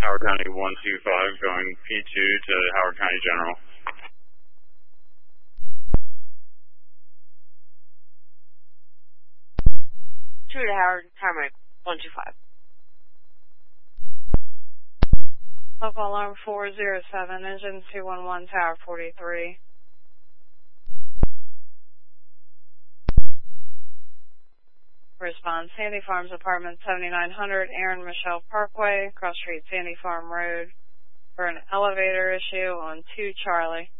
Howard County 125 going P2 to Howard County General. To Howard County 125. Local alarm 407, engine 211, tower 43. Response, Sandy Farms Apartment 7900, Aaron Michelle Parkway, cross street Sandy Farm Road, for an elevator issue on 2 Charlie.